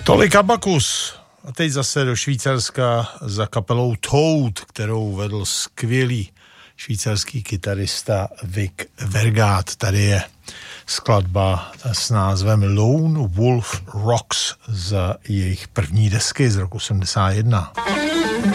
Tolik Abacus. A teď zase do Švýcarska za kapelou Toad, kterou vedl skvělý švýcarský kytarista Vic Vergaat. Tady je skladba s názvem Lone Wolf Rocks z jejich první desky z roku 71.